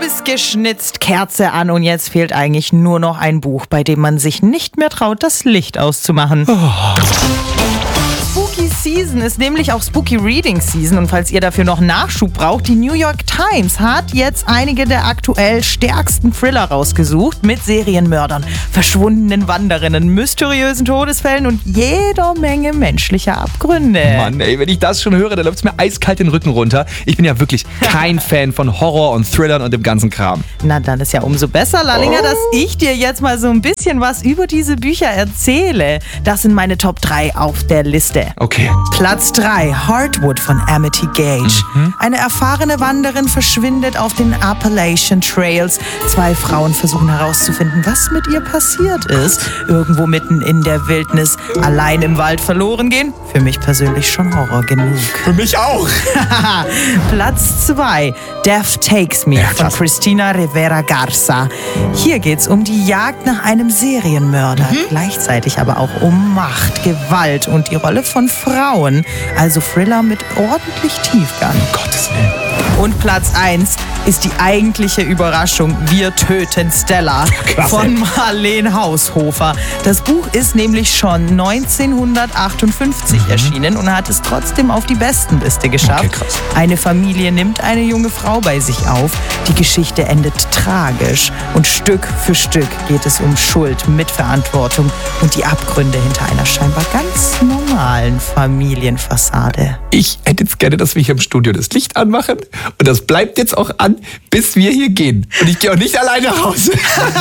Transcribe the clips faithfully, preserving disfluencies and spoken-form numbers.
ist geschnitzt, Kerze an und jetzt fehlt eigentlich nur noch ein Buch, bei dem man sich nicht mehr traut, das Licht auszumachen. Oh. Spooky Season ist nämlich auch Spooky Reading Season und falls ihr dafür noch Nachschub braucht, die New York Times hat jetzt einige der aktuell stärksten Thriller rausgesucht mit Serienmördern, verschwundenen Wanderinnen, mysteriösen Todesfällen und jeder Menge menschlicher Abgründe. Mann, ey, wenn ich das schon höre, dann läuft es mir eiskalt den Rücken runter. Ich bin ja wirklich kein Fan von Horror und Thrillern und dem ganzen Kram. Na, dann ist ja umso besser, Lallinger, oh. dass ich dir jetzt mal so ein bisschen was über diese Bücher erzähle. Das sind meine Top drei auf der Liste. Okay. Platz drei, Heartwood von Amity Gage. Mhm. Eine erfahrene Wanderin verschwindet auf den Appalachian Trails. Zwei Frauen versuchen herauszufinden, was mit ihr passiert ist. Irgendwo mitten in der Wildnis, allein im Wald verloren gehen. Für mich persönlich schon Horror genug. Für mich auch. Platz zwei, Death Takes Me ja, von Christina Rivera Garza. Hier geht's um die Jagd nach einem Serienmörder. Mhm. Gleichzeitig aber auch um Macht, Gewalt und die Rolle von Frauen. Also Thriller mit ordentlich Tiefgang. Um Gottes Willen. Und Platz eins ist die eigentliche Überraschung. Wir töten Stella Klasse. Von Marlene Haushofer. Das Buch ist nämlich schon neunzehnhundertachtundfünfzig mhm. erschienen und hat es trotzdem auf die Bestenliste geschafft. Okay, krass. Eine Familie nimmt eine junge Frau bei sich auf. Die Geschichte endet tragisch und Stück für Stück geht es um Schuld, Mitverantwortung und die Abgründe hinter einer scheinbar ganz normalen Familienfassade. Ich hätte jetzt gerne, dass wir hier im Studio das Licht anmachen und das bleibt jetzt auch an, bis wir hier gehen. Und ich gehe auch nicht alleine nach Hause.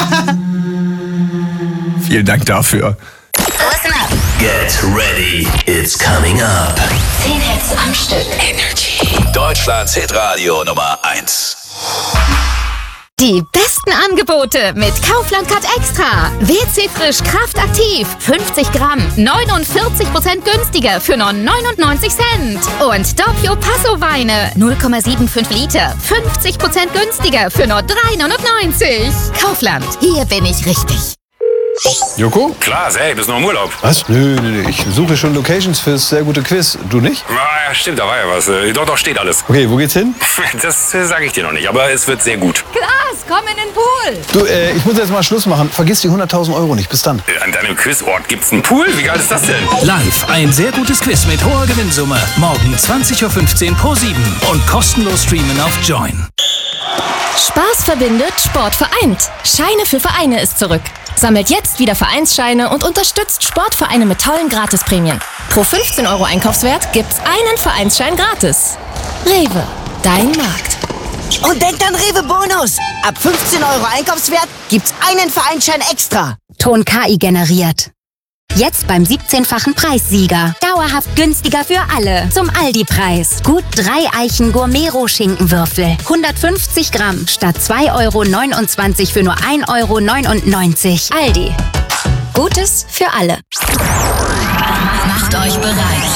Vielen Dank dafür. Listen up. Get ready, it's coming up. zehn Hits am Stück. Energy. Deutschlands Hitradio Nummer eins. Die besten Angebote mit Kaufland Card Extra. W C Frisch Kraftaktiv. fünfzig Gramm. neunundvierzig Prozent günstiger für nur neunundneunzig Cent. Und Doppio Passo Weine. null Komma fünfundsiebzig Liter. fünfzig Prozent günstiger für nur drei neunundneunzig. Kaufland. Hier bin ich richtig. Joko? Klar, hey, bist noch im Urlaub. Was? Nö, nö, nö. Ich suche schon Locations fürs sehr gute Quiz. Du nicht? Ja, stimmt, da war ja was. Doch, doch, steht alles. Okay, wo geht's hin? Das äh, sage ich dir noch nicht, aber es wird sehr gut. Klaas, komm in den Pool. Du, äh, ich muss jetzt mal Schluss machen. Vergiss die hunderttausend Euro nicht. Bis dann. An deinem Quizort gibt's einen Pool? Wie geil ist das denn? Live ein sehr gutes Quiz mit hoher Gewinnsumme. Morgen zwanzig Uhr fünfzehn pro sieben und kostenlos streamen auf Join. Spaß verbindet, Sport vereint. Scheine für Vereine ist zurück. Sammelt jetzt wieder Vereinsscheine und unterstützt Sportvereine mit tollen Gratisprämien. Pro fünfzehn Euro Einkaufswert gibt's einen Vereinsschein gratis. Rewe, dein Markt. Und denkt an Rewe Bonus. Ab fünfzehn Euro Einkaufswert gibt's einen Vereinsschein extra. Ton K I generiert. Jetzt beim siebzehnfachen Preissieger. Dauerhaft günstiger für alle. Zum Aldi-Preis. Gut drei Eichen Gourmet-Schinkenwürfel. hundertfünfzig Gramm statt zwei Euro neunundzwanzig für nur ein Euro neunundneunzig. Aldi. Gutes für alle. Macht euch bereit.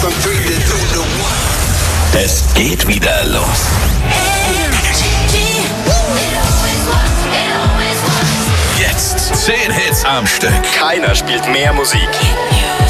Es geht wieder los. Jetzt zehn Hits am Stück. Keiner spielt mehr Musik.